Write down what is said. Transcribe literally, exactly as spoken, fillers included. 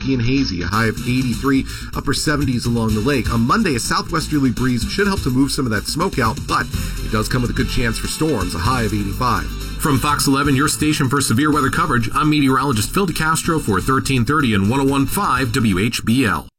smoky and hazy, a high of eighty-three, upper seventies along the lake. On Monday, a southwesterly breeze should help to move some of that smoke out, but it does come with a good chance for storms, a high of eighty-five. From Fox eleven, your station for severe weather coverage, I'm meteorologist Phil DeCastro for thirteen thirty and one oh one point five W H B L.